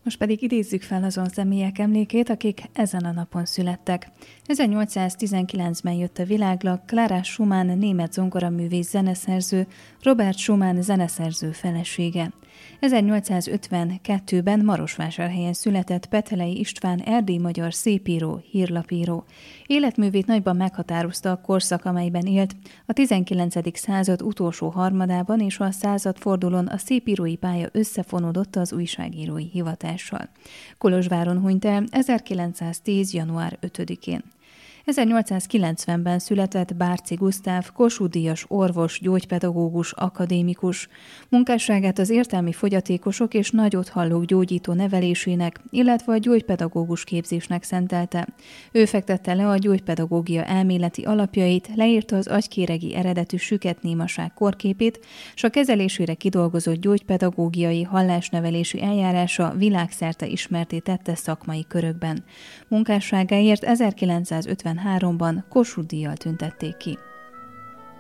Most pedig idézzük fel azon személyek emlékét, akik ezen a napon születtek. 1819-ben jött a világra Clara Schumann német zongoraművész zeneszerző, Robert Schumann zeneszerző felesége. 1852-ben Marosvásárhelyen született Petelei István erdély-magyar szépíró, hírlapíró. Életművét nagyban meghatározta a korszak, amelyben élt, a 19. század utolsó harmadában és a századfordulón a szépírói pálya összefonódott az újságírói hivatással. Kolozsváron hunyt el 1910. január 5-én. 1890-ben született Bárczy Gusztáv, Kossuth-díjas orvos, gyógypedagógus, akadémikus. Munkásságát az értelmi fogyatékosok és nagyothallók gyógyító nevelésének, illetve a gyógypedagógus képzésnek szentelte. Ő fektette le a gyógypedagógia elméleti alapjait, leírta az agykéregi eredetű süketnémaság korképét, s a kezelésére kidolgozott gyógypedagógiai hallásnevelési eljárása világszerte ismertté tette szakmai körökben. Munkásságáért 1953-ban Kossuth-díjjal tüntették ki.